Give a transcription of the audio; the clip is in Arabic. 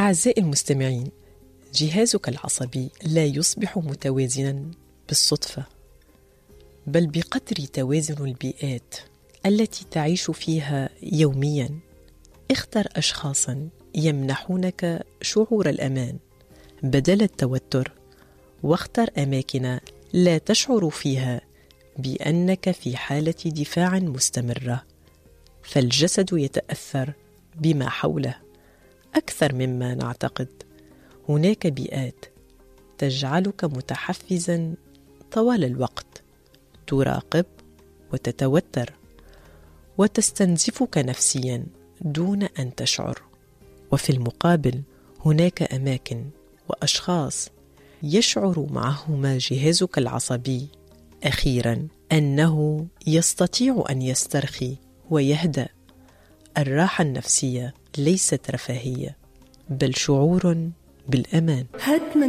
أعزائي المستمعين، جهازك العصبي لا يصبح متوازناً بالصدفة، بل بقدر توازن البيئات التي تعيش فيها يومياً. اختر أشخاصاً يمنحونك شعور الأمان بدل التوتر، واختر أماكن لا تشعر فيها بأنك في حالة دفاع مستمرة، فالجسد يتأثر بما حوله أكثر مما نعتقد. هناك بيئات تجعلك متحفزاً طوال الوقت، تراقب وتتوتر وتستنزفك نفسياً دون أن تشعر. وفي المقابل هناك أماكن وأشخاص يشعر معهما جهازك العصبي أخيراً أنه يستطيع أن يسترخي ويهدأ. الراحة النفسية ليست رفاهية، بل شعور بالأمان.